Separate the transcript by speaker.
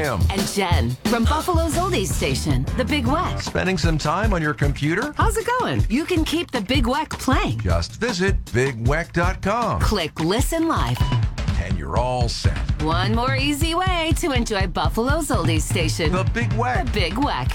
Speaker 1: Sam.
Speaker 2: And Jen from Buffalo's Oldies Station, The Big Weck.
Speaker 1: Spending some time on your computer?
Speaker 2: How's it going? You can keep The Big Weck playing.
Speaker 1: Just visit bigweck.com.
Speaker 2: Click Listen Live.
Speaker 1: And you're all set.
Speaker 2: One more easy way to enjoy Buffalo's Oldies Station.
Speaker 1: The Big Weck.
Speaker 2: The Big Weck.